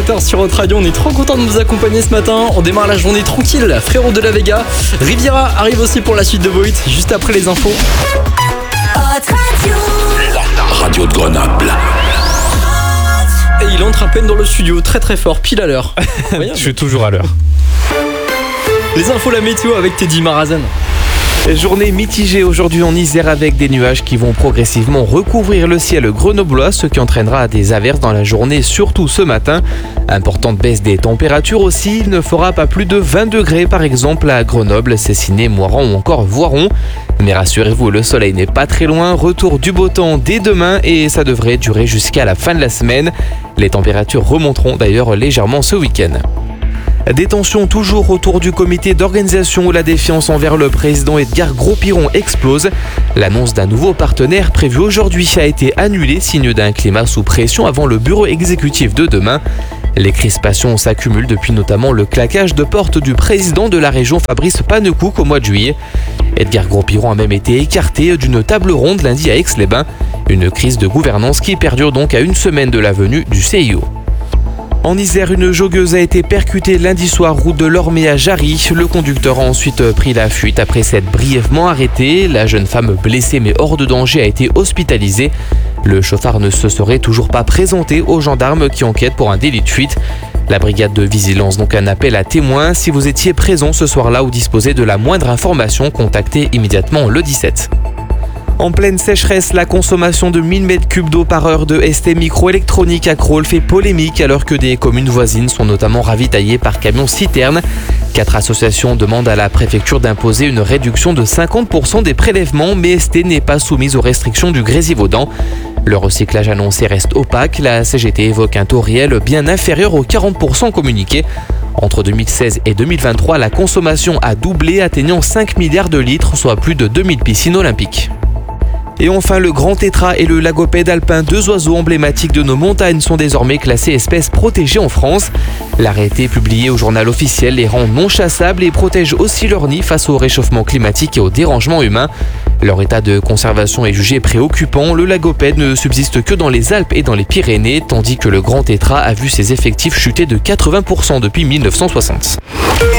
7h sur votre radio. On est trop content de vous accompagner ce matin. On démarre la journée tranquille. Frérot de la Vega. Riviera arrive aussi pour la suite de Voit, juste après les infos. La radio de Grenoble. Et il entre à peine dans le studio, très très fort, pile à l'heure. Je suis toujours à l'heure. Les infos, la météo avec Teddy Marazan. Journée mitigée aujourd'hui en Isère avec des nuages qui vont progressivement recouvrir le ciel grenoblois, ce qui entraînera des averses dans la journée, surtout ce matin. Importante baisse des températures aussi, il ne fera pas plus de 20 degrés par exemple à Grenoble, Cessiné, Moiran ou encore Voiron. Mais rassurez-vous, le soleil n'est pas très loin, retour du beau temps dès demain et ça devrait durer jusqu'à la fin de la semaine. Les températures remonteront d'ailleurs légèrement ce week-end. Des tensions toujours autour du comité d'organisation où la défiance envers le président Edgar Gros-Piron explose. L'annonce d'un nouveau partenaire prévu aujourd'hui a été annulée, signe d'un climat sous pression avant le bureau exécutif de demain. Les crispations s'accumulent depuis notamment le claquage de porte du président de la région Fabrice Panecouk au mois de juillet. Edgar Gros-Piron a même été écarté d'une table ronde lundi à Aix-les-Bains. Une crise de gouvernance qui perdure donc à une semaine de la venue du CIO. En Isère, une joggeuse a été percutée lundi soir route de Lormé à Jarry. Le conducteur a ensuite pris la fuite après s'être brièvement arrêté. La jeune femme blessée mais hors de danger a été hospitalisée. Le chauffard ne se serait toujours pas présenté aux gendarmes qui enquêtent pour un délit de fuite. La brigade de vigilance donc un appel à témoins. Si vous étiez présent ce soir-là ou disposez de la moindre information, contactez immédiatement le 17. En pleine sécheresse, la consommation de 1000 m3 d'eau par heure de ST Microélectronique à Crolles fait polémique alors que des communes voisines sont notamment ravitaillées par camions citernes. 4 associations demandent à la préfecture d'imposer une réduction de 50% des prélèvements, mais ST n'est pas soumise aux restrictions du Grésivaudan. Le recyclage annoncé reste opaque. La CGT évoque un taux réel bien inférieur aux 40% communiqués. Entre 2016 et 2023, la consommation a doublé, atteignant 5 milliards de litres, soit plus de 2000 piscines olympiques. Et enfin, le grand tétra et le lagopède alpin, 2 oiseaux emblématiques de nos montagnes, sont désormais classés espèces protégées en France. L'arrêté publié au journal officiel les rend non chassables et protège aussi leur nid face au réchauffement climatique et au dérangement humain. Leur état de conservation est jugé préoccupant. Le lagopède ne subsiste que dans les Alpes et dans les Pyrénées, tandis que le grand tétra a vu ses effectifs chuter de 80% depuis 1960.